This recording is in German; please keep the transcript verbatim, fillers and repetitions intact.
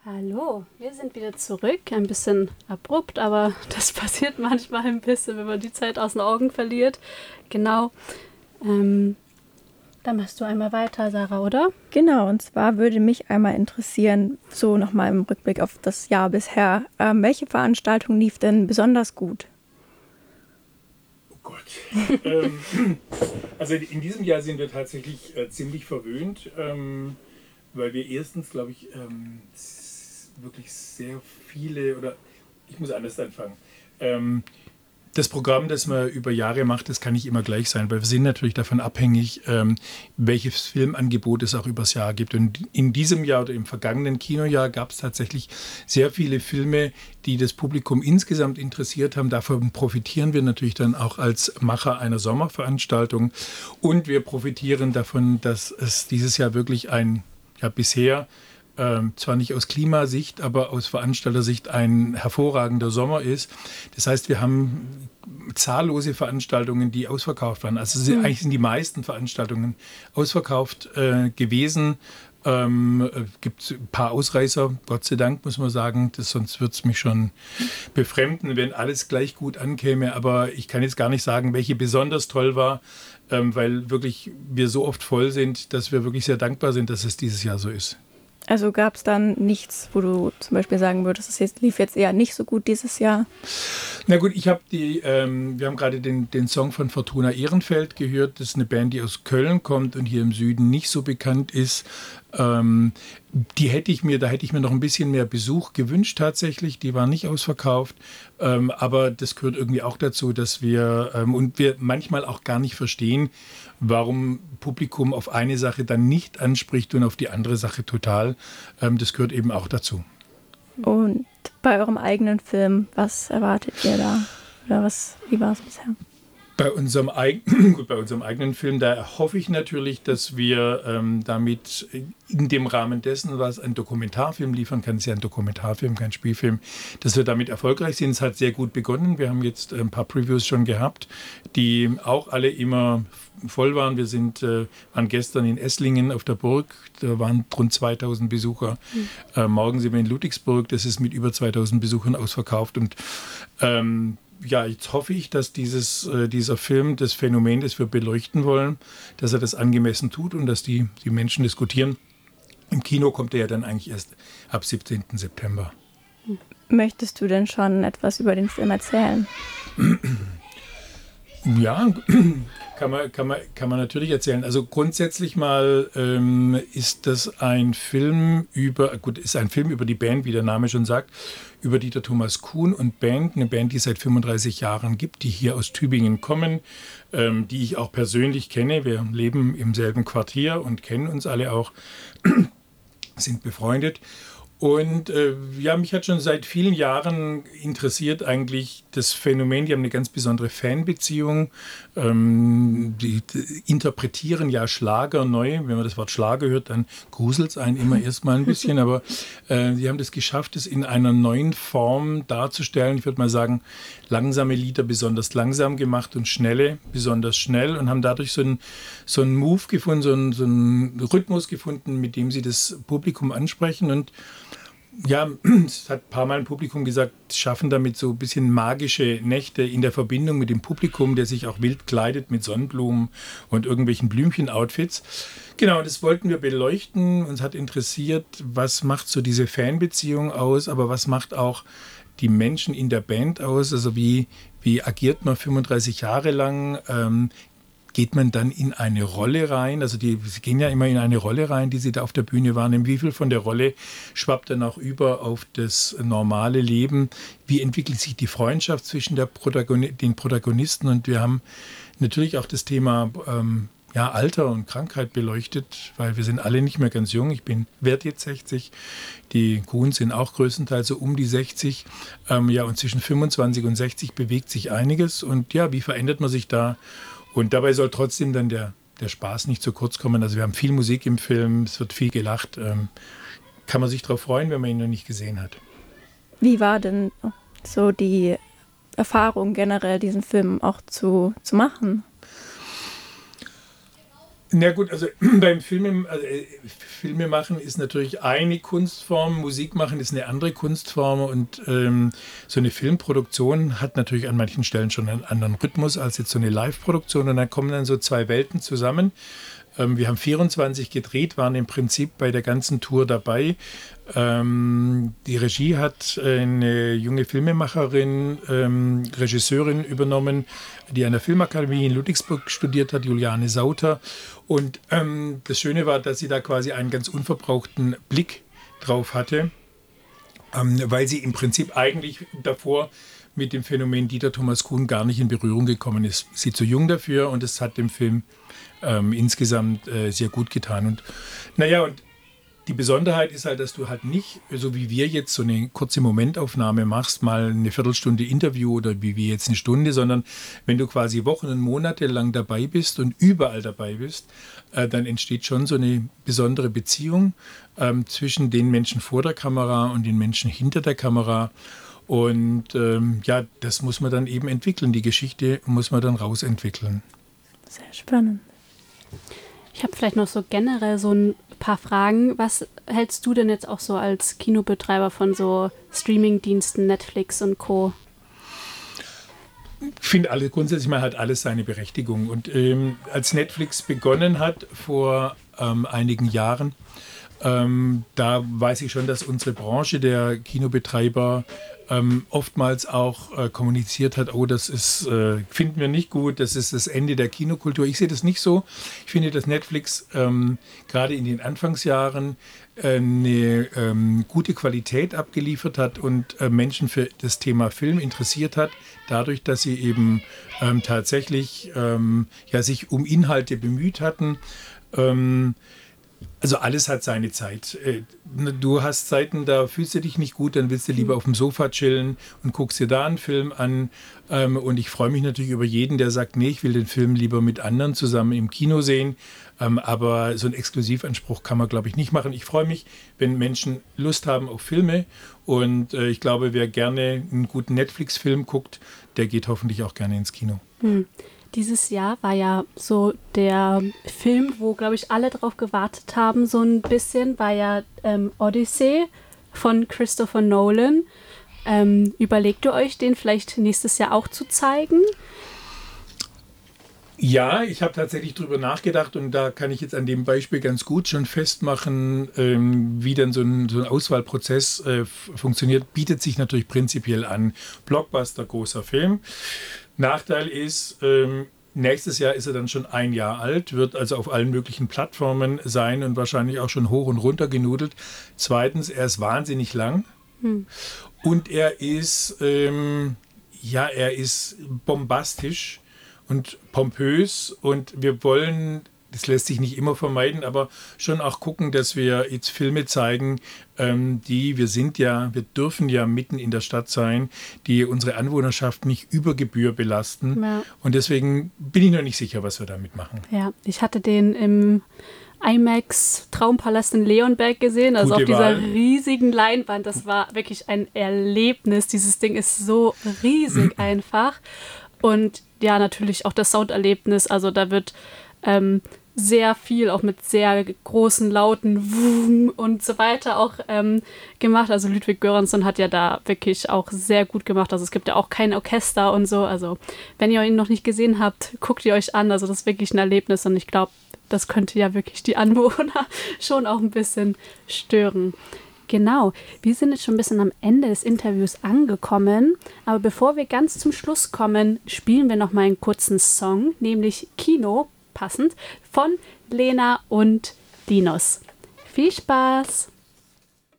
Hallo, wir sind wieder zurück. Ein bisschen abrupt, aber das passiert manchmal ein bisschen, wenn man die Zeit aus den Augen verliert. Genau. Ähm, dann machst du einmal weiter, Sarah, oder? Genau, und zwar würde mich einmal interessieren, so nochmal im Rückblick auf das Jahr bisher, ähm, welche Veranstaltung lief denn besonders gut? Oh Gott. ähm, also in diesem Jahr sind wir tatsächlich äh, ziemlich verwöhnt, ähm, weil wir erstens, glaube ich, ähm, wirklich sehr viele, oder ich muss anders anfangen. Ähm, das Programm, das man über Jahre macht, das kann nicht immer gleich sein, weil wir sind natürlich davon abhängig, ähm, welches Filmangebot es auch übers Jahr gibt. Und in diesem Jahr oder im vergangenen Kinojahr gab es tatsächlich sehr viele Filme, die das Publikum insgesamt interessiert haben. Davon profitieren wir natürlich dann auch als Macher einer Sommerveranstaltung. Und wir profitieren davon, dass es dieses Jahr wirklich ein, ja bisher, Ähm, zwar nicht aus Klimasicht, aber aus Veranstaltersicht ein hervorragender Sommer ist. Das heißt, wir haben zahllose Veranstaltungen, die ausverkauft waren. Also sind, mhm. eigentlich sind die meisten Veranstaltungen ausverkauft äh, gewesen. Ähm, äh, gibt ein paar Ausreißer, Gott sei Dank, muss man sagen. Das, sonst würde es mich schon befremden, wenn alles gleich gut ankäme. Aber ich kann jetzt gar nicht sagen, welche besonders toll war, ähm, weil wirklich wir so oft voll sind, dass wir wirklich sehr dankbar sind, dass es dieses Jahr so ist. Also gab es dann nichts, wo du zum Beispiel sagen würdest, es jetzt, lief jetzt eher nicht so gut dieses Jahr? Na gut, ich habe die, ähm, wir haben gerade den, den Song von Fortuna Ehrenfeld gehört. Das ist eine Band, die aus Köln kommt und hier im Süden nicht so bekannt ist. Ähm, die hätte ich mir, da hätte ich mir noch ein bisschen mehr Besuch gewünscht tatsächlich. Die war nicht ausverkauft. Ähm, aber das gehört irgendwie auch dazu, dass wir, ähm, und wir manchmal auch gar nicht verstehen, warum Publikum auf eine Sache dann nicht anspricht und auf die andere Sache total. Ähm, das gehört eben auch dazu. Und bei eurem eigenen Film, was erwartet ihr da? Oder was, wie war es bisher? Bei unserem, eig- Gut, bei unserem eigenen Film, da hoffe ich natürlich, dass wir ähm, damit in dem Rahmen dessen, was ein Dokumentarfilm liefern kann, ist ja ein Dokumentarfilm, kein Spielfilm, dass wir damit erfolgreich sind. Es hat sehr gut begonnen. Wir haben jetzt ein paar Previews schon gehabt, die auch alle immer voll waren. Wir sind, äh, waren gestern in Esslingen auf der Burg, da waren rund zweitausend Besucher. Mhm. Äh, morgen sind wir in Ludwigsburg, das ist mit über zweitausend Besuchern ausverkauft. Und ähm, ja, jetzt hoffe ich, dass dieses, äh, dieser Film das Phänomen, das wir beleuchten wollen, dass er das angemessen tut und dass die, die Menschen diskutieren. Im Kino kommt er ja dann eigentlich erst ab siebzehnten September. Möchtest du denn schon etwas über den Film erzählen? Ja, kann man, kann man, kann man natürlich erzählen. Also grundsätzlich mal ähm, ist das ein Film über, gut, ist ein Film über die Band, wie der Name schon sagt, über Dieter Thomas Kuhn und Band, eine Band, die es seit fünfunddreißig Jahren gibt, die hier aus Tübingen kommen, ähm, die ich auch persönlich kenne. Wir leben im selben Quartier und kennen uns alle auch, sind befreundet. Und äh, ja, mich hat schon seit vielen Jahren interessiert eigentlich das Phänomen, die haben eine ganz besondere Fanbeziehung, ähm, die, die interpretieren ja Schlager neu. Wenn man das Wort Schlager hört, dann gruselt es einen immer erstmal ein bisschen, aber äh, die haben das geschafft, es in einer neuen Form darzustellen. Ich würde mal sagen, langsame Lieder besonders langsam gemacht und schnelle besonders schnell und haben dadurch so einen so einen Move gefunden, so einen, so einen Rhythmus gefunden, mit dem sie das Publikum ansprechen. Und ja, es hat ein paar Mal ein Publikum gesagt, schaffen damit so ein bisschen magische Nächte in der Verbindung mit dem Publikum, der sich auch wild kleidet mit Sonnenblumen und irgendwelchen Blümchen-Outfits. Genau, das wollten wir beleuchten. Uns hat interessiert, was macht so diese Fanbeziehung aus, aber was macht auch die Menschen in der Band aus? Also wie, wie agiert man fünfunddreißig Jahre lang? Ähm, Geht man dann in eine Rolle rein? Also die, sie gehen ja immer in eine Rolle rein, die sie da auf der Bühne wahrnehmen. Wie viel von der Rolle schwappt dann auch über auf das normale Leben? Wie entwickelt sich die Freundschaft zwischen der Protagoni- den Protagonisten? Und wir haben natürlich auch das Thema ähm, ja, Alter und Krankheit beleuchtet, weil wir sind alle nicht mehr ganz jung. Ich bin werde jetzt sechzig. Die Kuhns sind auch größtenteils so um die sechzig. Ähm, ja, und zwischen fünfundzwanzig und sechzig bewegt sich einiges. Und ja, wie verändert man sich da? Und dabei soll trotzdem dann der, der Spaß nicht zu kurz kommen. Also wir haben viel Musik im Film, es wird viel gelacht. Ähm, kann man sich darauf freuen, wenn man ihn noch nicht gesehen hat. Wie war denn so die Erfahrung generell, diesen Film auch zu, zu machen? Na gut, also beim Filme, also Filme machen ist natürlich eine Kunstform, Musik machen ist eine andere Kunstform und ähm, so eine Filmproduktion hat natürlich an manchen Stellen schon einen anderen Rhythmus als jetzt so eine Live-Produktion und dann kommen dann so zwei Welten zusammen. Ähm, wir haben vierundzwanzig gedreht, waren im Prinzip bei der ganzen Tour dabei. Ähm, die Regie hat eine junge Filmemacherin, ähm, Regisseurin übernommen, die an der Filmakademie in Ludwigsburg studiert hat, Juliane Sauter. Und ähm, das Schöne war, dass sie da quasi einen ganz unverbrauchten Blick drauf hatte, ähm, weil sie im Prinzip eigentlich davor mit dem Phänomen Dieter Thomas Kuhn gar nicht in Berührung gekommen ist. Sie ist zu jung dafür und es hat dem Film ähm, insgesamt äh, sehr gut getan. Und naja, und die Besonderheit ist halt, dass du halt nicht, so wie wir jetzt so eine kurze Momentaufnahme machst, mal eine Viertelstunde Interview oder wie wir jetzt eine Stunde, sondern wenn du quasi Wochen und Monate lang dabei bist und überall dabei bist, äh, dann entsteht schon so eine besondere Beziehung ähm, zwischen den Menschen vor der Kamera und den Menschen hinter der Kamera. Und ähm, ja, das muss man dann eben entwickeln. Die Geschichte muss man dann rausentwickeln. Sehr spannend. Ich habe vielleicht noch so generell so ein paar Fragen. Was hältst du denn jetzt auch so als Kinobetreiber von so Streamingdiensten, Netflix und Co.? Ich finde alle, grundsätzlich mal hat alles seine Berechtigung. Und ähm, als Netflix begonnen hat vor ähm, einigen Jahren, ähm, da weiß ich schon, dass unsere Branche der Kinobetreiber ähm, oftmals auch äh, kommuniziert hat, oh, das ist, äh, finden wir nicht gut, das ist das Ende der Kinokultur. Ich sehe das nicht so. Ich finde, dass Netflix ähm, gerade in den Anfangsjahren äh, eine ähm, gute Qualität abgeliefert hat und äh, Menschen für das Thema Film interessiert hat, dadurch, dass sie eben ähm, tatsächlich ähm, ja, sich um Inhalte bemüht hatten. Ähm, Also alles hat seine Zeit. Du hast Zeiten, da fühlst du dich nicht gut, dann willst du lieber auf dem Sofa chillen und guckst dir da einen Film an. Und ich freue mich natürlich über jeden, der sagt, nee, ich will den Film lieber mit anderen zusammen im Kino sehen. Aber so einen Exklusivanspruch kann man, glaube ich, nicht machen. Ich freue mich, wenn Menschen Lust haben auf Filme. Und ich glaube, wer gerne einen guten Netflix-Film guckt, der geht hoffentlich auch gerne ins Kino. Hm. Dieses Jahr war ja so der Film, wo, glaube ich, alle drauf gewartet haben, so ein bisschen, war ja ähm, Odyssey von Christopher Nolan. Ähm, überlegt ihr euch, den vielleicht nächstes Jahr auch zu zeigen? Ja, ich habe tatsächlich drüber nachgedacht und da kann ich jetzt an dem Beispiel ganz gut schon festmachen, ähm, wie dann so ein, so ein Auswahlprozess äh, f- funktioniert. Bietet sich natürlich prinzipiell an. Blockbuster, großer Film. Nachteil ist, ähm, nächstes Jahr ist er dann schon ein Jahr alt, wird also auf allen möglichen Plattformen sein und wahrscheinlich auch schon hoch und runter genudelt. Zweitens, er ist wahnsinnig lang hm. und er ist, ähm, ja, er ist bombastisch und pompös und wir wollen, das lässt sich nicht immer vermeiden, aber schon auch gucken, dass wir jetzt Filme zeigen, ähm, die, wir sind ja, wir dürfen ja mitten in der Stadt sein, die unsere Anwohnerschaft nicht über Gebühr belasten. Ja. Und deswegen bin ich noch nicht sicher, was wir damit machen. Ja, ich hatte den im IMAX Traumpalast in Leonberg gesehen, also Gute auf dieser Wahl. riesigen Leinwand. Das war wirklich ein Erlebnis. Dieses Ding ist so riesig einfach. Und ja, natürlich auch das Sounderlebnis. Also da wird ähm, sehr viel, auch mit sehr großen, lauten Wum und so weiter auch ähm, gemacht. Also Ludwig Göransson hat ja da wirklich auch sehr gut gemacht. Also es gibt ja auch kein Orchester und so. Also wenn ihr ihn noch nicht gesehen habt, guckt ihr euch an. Also das ist wirklich ein Erlebnis und ich glaube, das könnte ja wirklich die Anwohner schon auch ein bisschen stören. Genau, wir sind jetzt schon ein bisschen am Ende des Interviews angekommen, aber bevor wir ganz zum Schluss kommen, spielen wir noch mal einen kurzen Song, nämlich Kino, passend, von Lena und Dinos. Viel Spaß!